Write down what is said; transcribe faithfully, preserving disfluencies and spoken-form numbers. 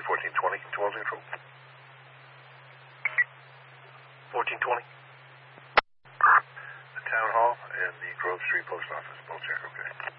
fourteen twenty to Wells Control. fourteen twenty. The Town Hall and the Grove Street Post Office. Both check, okay.